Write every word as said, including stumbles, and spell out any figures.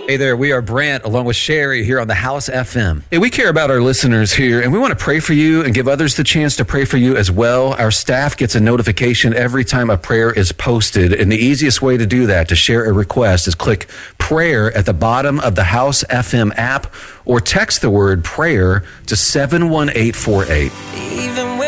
Hey there, we are Brant along with Sherry here on the House F M. Hey, we care about our listeners here and we want to pray for you and give others the chance to pray for you as well. Our staff gets a notification every time a prayer is posted, and the easiest way to do that, to share a request, is click prayer at the bottom of the House F M app or text the word prayer to seven one eight four eight. Even